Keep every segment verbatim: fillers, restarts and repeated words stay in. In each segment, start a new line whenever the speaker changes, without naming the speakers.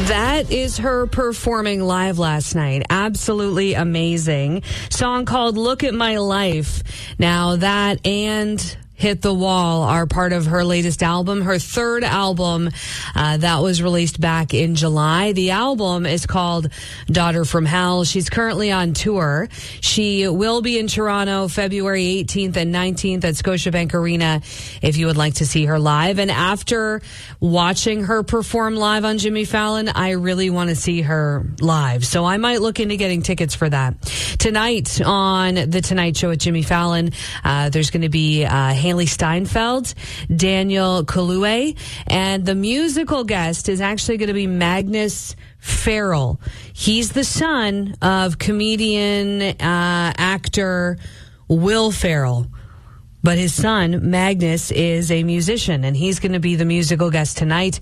That is her performing live last night. Absolutely amazing. Song called Look at My Life. Now that and Hit the Wall are part of her latest album, her third album uh, that was released back in July. The album is called Daughter from Hell. She's currently on tour. She will be in Toronto February eighteenth and nineteenth at Scotiabank Arena if you would like to see her live. And after watching her perform live on Jimmy Fallon, I really want to see her live. So I might look into getting tickets for that. Tonight on The Tonight Show with Jimmy Fallon, uh, there's going to be uh, Haley Steinfeld, Daniel Kaluuya, and the musical guest is actually going to be Magnus Farrell. He's the son of comedian, uh, actor Will Ferrell. But his son, Magnus, is a musician, and he's going to be the musical guest tonight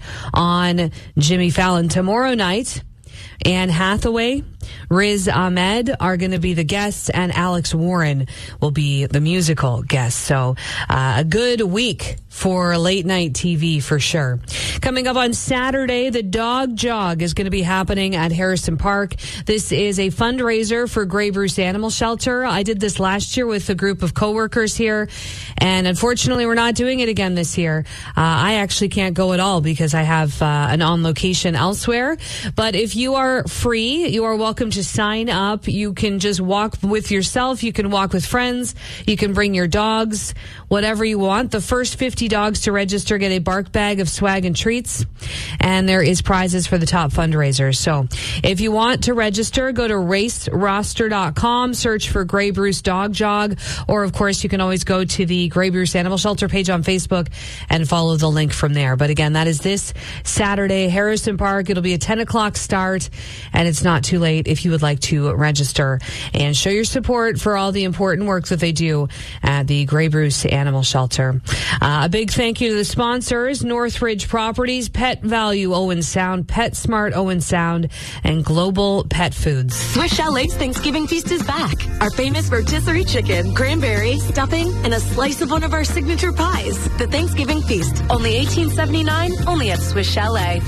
on Jimmy Fallon. Tomorrow night, Anne Hathaway, Riz Ahmed are going to be the guests, and Alex Warren will be the musical guest. So uh, a good week for late night T V for sure. Coming up on Saturday, the Dog Jog is going to be happening at Harrison Park. This is a fundraiser for Grey Bruce Animal Shelter. I did this last year with a group of coworkers here, and unfortunately we're not doing it again this year. Uh, I actually can't go at all because I have uh, an on location elsewhere. But if you are free, you are welcome to sign up. You can just walk with yourself. You can walk with friends. You can bring your dogs, whatever you want. The first fifty dogs to register get a bark bag of swag and treats, and there is prizes for the top fundraisers. So if you want to register, go to race roster dot com, search for Grey Bruce Dog Jog, or of course you can always go to the Grey Bruce Animal Shelter page on Facebook and follow the link from there. But again, that is this Saturday, Harrison Park. It'll be a ten o'clock start, and it's not too late if you would like to register and show your support for all the important work that they do at the Grey Bruce Animal Shelter. Uh, a big thank you to the sponsors: Northridge Properties, Pet Value Owen Sound, PetSmart Owen Sound, and Global Pet Foods.
Swiss Chalet's Thanksgiving feast is back. Our famous rotisserie chicken, cranberry, stuffing, and a slice of one of our signature pies. The Thanksgiving feast, only eighteen seventy-nine, only at Swiss Chalet.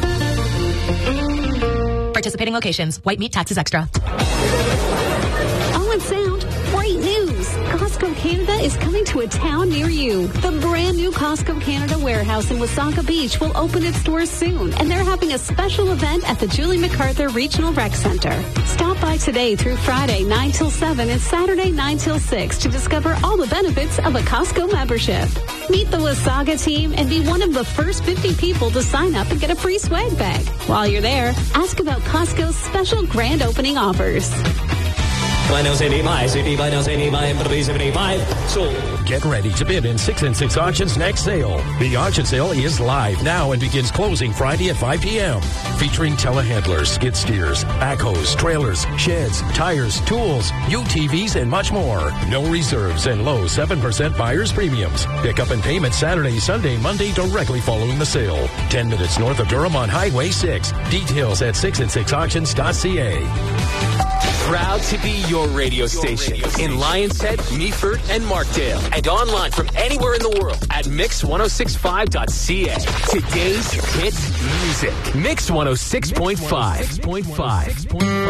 Participating locations. White meat taxes extra.
Owen Sound, great news! Costco Canada is coming to a town near you. The brand new Costco Canada warehouse in Wasaga Beach will open its doors soon, and they're having a special event at the Julie MacArthur Regional Rec Center. Stop by today through Friday, nine till seven, and Saturday, nine till six to discover all the benefits of a Costco membership. Meet the Wasaga team and be one of the first fifty people to sign up and get a free swag bag. While you're there, ask about Costco's special grand opening offers.
Get ready to bid in six and six Auctions next sale. The auction sale is live now and begins closing Friday at five p.m. Featuring telehandlers, skid steers, backhoes, trailers, sheds, tires, tools, U T Vs, and much more. No reserves and low seven percent buyer's premiums. Pick up and payment Saturday, Sunday, Monday directly following the sale. ten minutes north of Durham on Highway six. Details at six and six auctions dot c a.
Proud to be your radio station in Lions Head, Meaford, and Markdale, and online from anywhere in the world at mix ten sixty-five dot c a. Today's hit music. Mix one oh six point five.